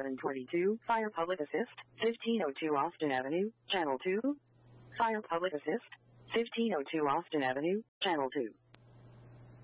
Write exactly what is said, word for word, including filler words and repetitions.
seven twenty-two, Fire Public Assist, fifteen oh two Austin Avenue, Channel two. Fire Public Assist, fifteen oh two Austin Avenue, Channel two.